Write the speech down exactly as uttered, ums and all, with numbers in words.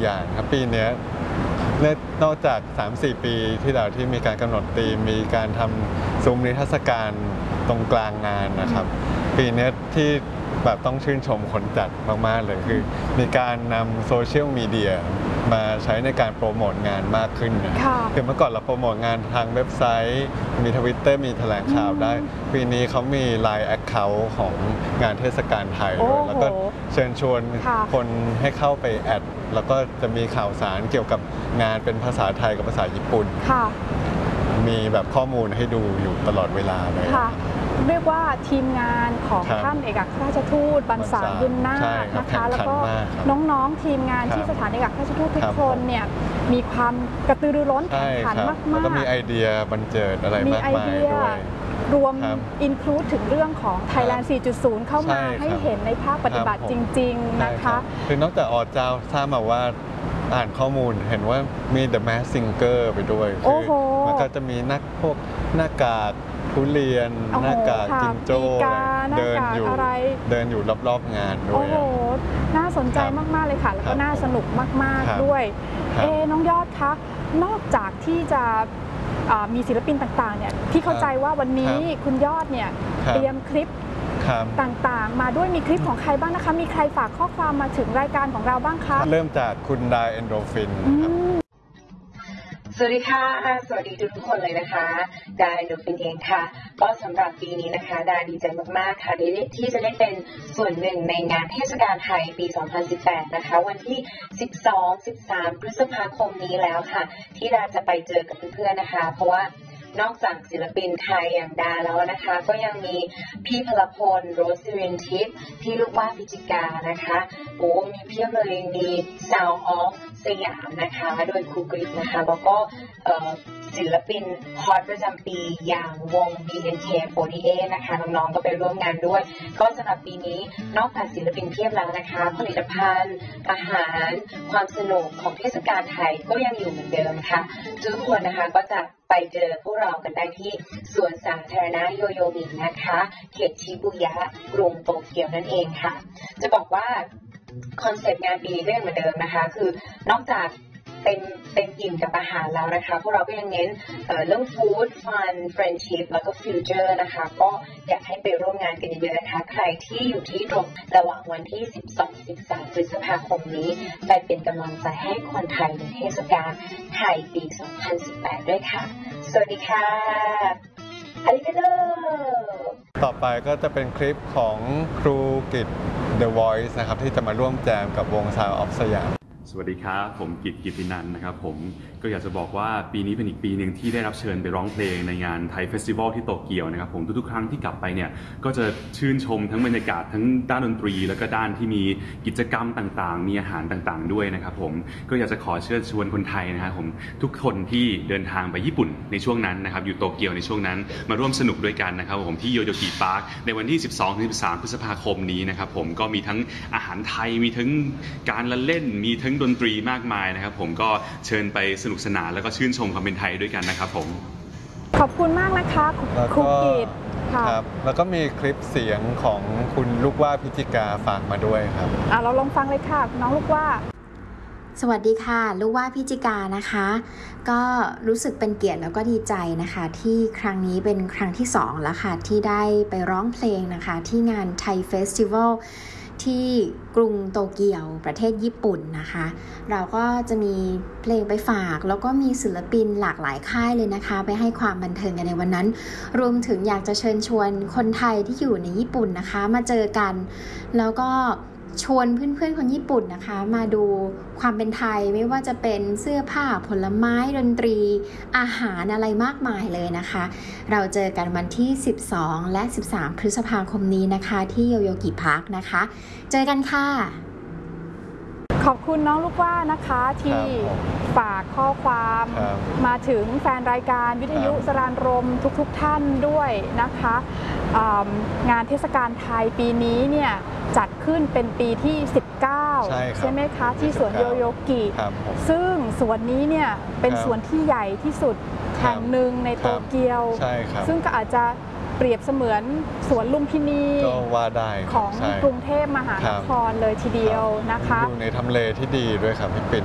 อย่างครับปีนี้นอกจาก สามถึงสี่ ปีที่แล้วที่มีการกำหนดธีมมีการทำซุ้มนิทรรศการตรงกลางงานนะครับปีนี้ที่แบบต้องชื่นชมคนจัดมากๆเลยคือมีการนำโซเชียลมีเดียมาใช้ในการโปรโมทงานมากขึ้นนะคือเมื่อก่อนเราโปรโมทงานทางเว็บไซต์มี ทวิตเตอร์ มีแถลงข่าวได้ปีนี้เขามี ไลน์ Account ของงานเทศกาลไทยด้วยแล้วก็เชิญชวนคนให้เข้าไปแอดแล้วก็จะมีข่าวสารเกี่ยวกับงานเป็นภาษาไทยกับภาษาญี่ปุ่นมีแบบข้อมูลให้ดูอยู่ตลอดเวลาเลยเรียกว่าทีมงานของท่านเอกอัครราชทูตบันสารบุญนาคนะคะแล้วก็น้องๆทีมงานที่สถานเอกอัครราชทูตทุกคนเนี่ยมีความกระตือรือร้นแข่งขันมากๆแล้วก็มีไอเดียบันเจิดอะไรมากมายด้วยรวมอินคลูดถึงเรื่องของ Thailand สี่จุดศูนย์ เข้ามาให้เห็นในภาคปฏิบัติจริงๆนะคะคือนอกจากอเจ้าทราบมาว่าอ่านข้อมูลเห็นว่ามี The Masked Singer ไปด้วยคือมันก็จะมีนักพวกหน้ากากทุเรียนหน้ากากจิงโจ้เดินอยู่เดินอยู่รอบๆงานด้วยโอ้โหน่าสนใจมากๆเลยค่ะแล้วก็น่าสนุกมากๆด้วยเอน้องยอดคะนอกจากที่จะมีศิลปินต่างๆเนี่ยพี่เข้าใจว่าวันนี้คุณยอดเนี่ยเตรียมคลิปต่างๆมาด้วยมีคลิปของใครบ้างนะคะมีใครฝากข้อความมาถึงรายการของเราบ้างคะเริ่มจากคุณดาเอนโดฟินครับสวัสดีค่ะสวัสดีทุกคนเลยนะคะดาเอนโดฟินเองค่ะก็สำหรับปีนี้นะคะดาดีใจมากๆค่ะที่จะได้เป็นส่วนหนึ่งในงานเทศกาลไทยปี สองพันสิบแปด นะคะวันที่ สิบสอง สิบสาม พฤษภาคมนี้แล้วค่ะที่ดาจะไปเจอกับเพื่อนๆนะคะเพราะว่านอกจากศิลปินไทยอย่างดาแล้วนะคะก็ยังมีพี่พลพลโรสซิรินทิพย์พี่ลูกว่าพิจิกานะคะโอ้มีเพียบเลยมี Sound of สยามนะคะโดยครูกริชนะคะแล้วก็ศิลปินฮอตประจำปีอย่างวง บี เอ็น เค โฟร์ตี้เอท นะคะน้องๆก็ไปร่วมงานด้วยก็สำหรับปีนี้นอกจากศิลปินเพียบแล้วนะคะผลิตภัณฑ์อาหารความสนุกของเทศกาลไทยก็ยังอยู่เหมือนเดิมค่ะทุกคนนะคะก็จะไปเจอพวกเรากันได้ที่สวนสาธารณะโยโยมินะคะเขตชิบุยะกรุงโตเกียวนั่นเองค่ะจะบอกว่าคอนเซปต์งานปีนี้ก็ยังเหมือนเดิมนะคะคือนอกจากเต็มเต็มอิ่มกับอาหารแล้วนะคะพวกเราก็ยังเน้น เอ่อ เรื่องฟู้ดฟันเฟรนชิพแล้วก็ฟิวเจอร์นะคะก็อยากให้ไปร่วมงานกันเยอะๆนะคะใครที่อยู่ที่ตรงระหว่างวันที่ สิบสอง สิบสาม พฤษภาคมนี้ไปเป็นกำลังใจให้คนไทยในเทศกาลไทยปี สองพันสิบแปด ด้วยค่ะสวัสดีค่ะอาริกาโตต่อไปก็จะเป็นคลิปของครูกิต The Voice นะครับที่จะมาร่วมแจมกับวง Sound of สยามสวัสดีครับผมกิต กิตตินันท์นะครับผมก็อยากจะบอกว่าปีนี้เป็นอีกปีหนึ่งที่ได้รับเชิญไปร้องเพลงในงานไทยเฟสติวัลที่โตเกียวนะครับผมทุกๆครั้งที่กลับไปเนี่ยก็จะชื่นชมทั้งบรรยากาศทั้งด้านดนตรีแล้วก็ด้านที่มีกิจกรรมต่างๆมีอาหารต่างๆด้วยนะครับผมก็อยากจะขอเชิญชวนคนไทยนะครับผมทุกคนที่เดินทางไปญี่ปุ่นในช่วงนั้นนะครับอยู่โตเกียวในช่วงนั้นมาร่วมสนุกด้วยกันนะครับผมที่โยโยกิพาร์คในวันที่ สิบสองถึงสิบสาม พฤษภาคมนี้นะครับผมก็มีทั้งอาหารไทยมีทั้งการละเล่นมีทั้งดนตรีมากมายนะครับผมก็เชิญไปสนุกสนานแล้วก็ชื่นชมความเป็นไทยด้วยกันนะครับผมขอบคุณมากนะคะครูกิตครับแล้วก็มีคลิปเสียงของคุณลูกว่าพิจิกาฝากมาด้วยครับอ่ะเราลองฟังเลยค่ะน้องลูกว่าสวัสดีค่ะลูกว่าพิจิกานะคะก็รู้สึกเป็นเกียรติแล้วก็ดีใจนะคะที่ครั้งนี้เป็นครั้งที่สองแล้วค่ะที่ได้ไปร้องเพลงนะคะที่งานไทยเฟสติวัลที่กรุงโตเกียวประเทศญี่ปุ่นนะคะเราก็จะมีเพลงไปฝากแล้วก็มีศิลปินหลากหลายค่ายเลยนะคะไปให้ความบันเทิงกันในวันนั้นรวมถึงอยากจะเชิญชวนคนไทยที่อยู่ในญี่ปุ่นนะคะมาเจอกันแล้วก็ชวนเพื่อนๆคนญี่ปุ่นนะคะมาดูความเป็นไทยไม่ว่าจะเป็นเสื้อผ้าผลไม้ดนตรีอาหารอะไรมากมายเลยนะคะเราเจอกันวันที่สิบสองและสิบสามพฤษภาคมนี้นะคะที่โยโยกิพาร์คนะคะเจอกันค่ะขอบคุณน้องลูกว่านะคะที่ฝากข้อความมาถึงแฟนรายการวิทยุสรานรมทุกๆท่านด้วยนะคะงานเทศกาลไทยปีนี้เนี่ยจัดขึ้นเป็นปีที่สิบเก้าใช่ใช่ไหมคะที่สวนโยโยกิซึ่งสวนนี้เนี่ยเป็นสวนที่ใหญ่ที่สุดแห่งหนึ่งในโตเกียวซึ่งก็อาจจะเปรียบเสมือนสวนลุมพินีของกรุงเทพมหานครเลยทีเดียวนะคะอยู่ในทำเลที่ดีด้วยครับพี่ปิ่น